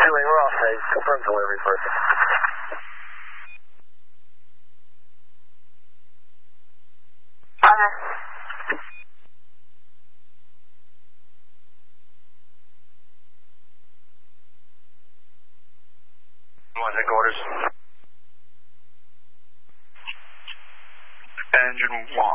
2-way, we're off phase. Confirm delivery person. Headquarters. Engine 1.